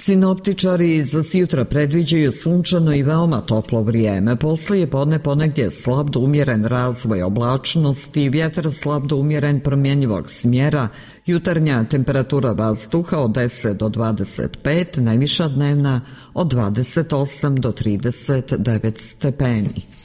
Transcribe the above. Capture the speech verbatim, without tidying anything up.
Sinoptičari za sutra predviđaju sunčano i veoma toplo vrijeme. Poslije podne ponegdje slab do umjeren razvoj oblačnosti, vjetar slab do umjeren promjenjivog smjera, jutarnja temperatura vazduha od deset do dvadeset pet, najviša dnevna od dvadeset osam do trideset devet stepeni.